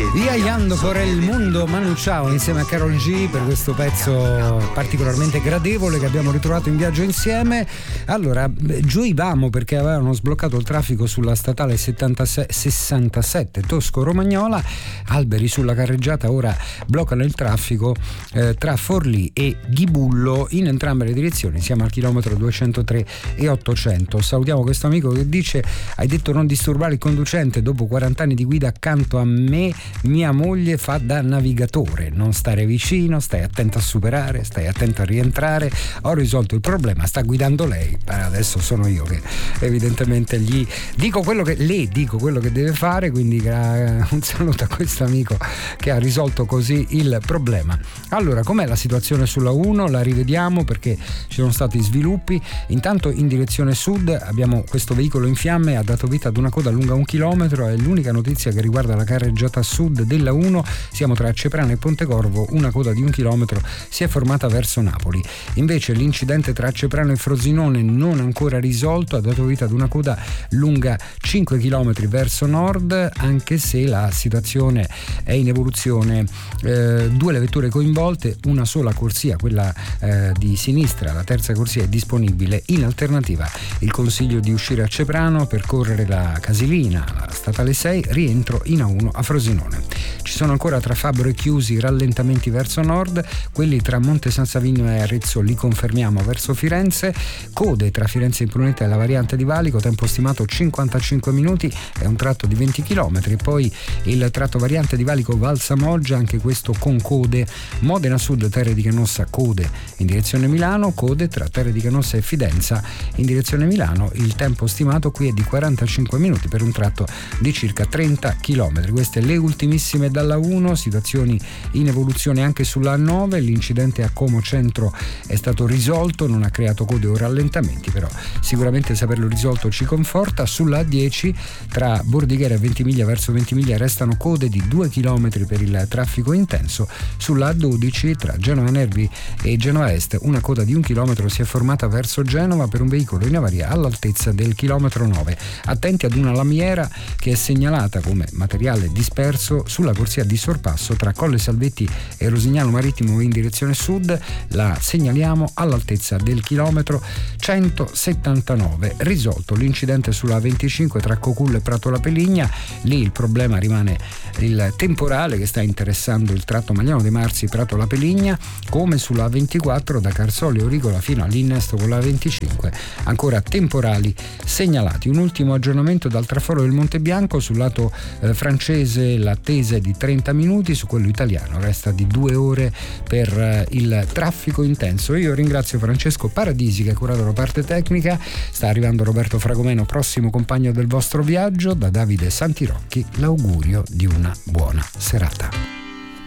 Viaggiando por il mondo, Manu Chao insieme a Karol G per questo pezzo particolarmente gradevole che abbiamo ritrovato in viaggio insieme. Allora, gioivamo perché avevano sbloccato il traffico sulla statale 67 Tosco-Romagnola. Alberi sulla carreggiata ora bloccano il traffico tra Forlì e Ghibullo in entrambe le direzioni. Siamo al chilometro 203 e 800. Salutiamo questo amico che dice: hai detto non disturbare il conducente, dopo 40 anni di guida accanto a me mia moglie fa da navigatore, non stare vicino, stai attento a superare, stai attento a rientrare, ho risolto il problema, sta guidando lei, adesso sono io che evidentemente le dico quello che deve fare, quindi un saluto a questo amico che ha risolto così il problema. Allora, com'è la situazione sulla 1? La rivediamo perché ci sono stati sviluppi. Intanto in direzione sud abbiamo questo veicolo in fiamme, ha dato vita ad una coda lunga 1 chilometro, è l'unica notizia che riguarda la carreggiata sud della 1, siamo tra Ceprano e Pontecorvo, una coda di 1 chilometro si è formata verso Napoli. Invece l'incidente tra Ceprano e Frosinone non ancora risolto, ha dato vita ad una coda lunga 5 chilometri verso nord, anche se la situazione è in evoluzione. 2 le vetture coinvolte, una sola corsia, quella di sinistra, la terza corsia è disponibile. In alternativa il consiglio di uscire a Ceprano, percorrere la Casilina, la statale 6, rientro in A1 a Frosinone. Ci sono ancora tra Fabbro e Chiusi rallentamenti verso nord, quelli tra Monte San Savino e Arezzo li confermiamo verso Firenze, code tra Firenze e Impruneta e la variante di Valico, tempo stimato 55 minuti, è un tratto di 20 km, e poi il tratto variante di Valico Valsamoggia, anche questo con code. Modena Sud Terre di Canossa, code in direzione Milano, code tra Terre di Canossa e Fidenza in direzione Milano, il tempo stimato qui è di 45 minuti per un tratto di circa 30 km. Queste le ultimissime dalla 1, situazioni in evoluzione anche sulla A9, l'incidente a Como Centro è stato risolto, non ha creato code o rallentamenti, però sicuramente saperlo risolto ci conforta. Sulla A10 tra Bordighera e Ventimiglia verso Ventimiglia restano code di 2 km per il traffico intenso. Sulla A12 tra Genova Nervi e Genova Est una coda di 1 km si è formata verso Genova per un veicolo in avaria all'altezza del chilometro 9. Attenti ad una lamiera che è segnalata come materiale disperso sulla corsia di sorpasso tra Colle Salvetti e Rosignano Marittimo in direzione sud, la segnaliamo all'altezza del chilometro 179. Risolto l'incidente sulla 25 tra Coculle e Prato La Peligna, lì il problema rimane il temporale che sta interessando il tratto Magliano dei Marsi Prato La Peligna, come sulla 24 da Carsoli Origola fino all'innesto con la 25, ancora temporali segnalati. Un ultimo aggiornamento dal traforo del Monte Bianco: sul lato francese l'attesa è di 30 minuti, su quello italiano resta di 2 ore per il traffico intenso. Io ringrazio Francesco Paradisi che ha curato la parte tecnica, sta arrivando Roberto Fragomeno, prossimo compagno del vostro viaggio. Da Davide Santirocchi l'augurio di una buona serata.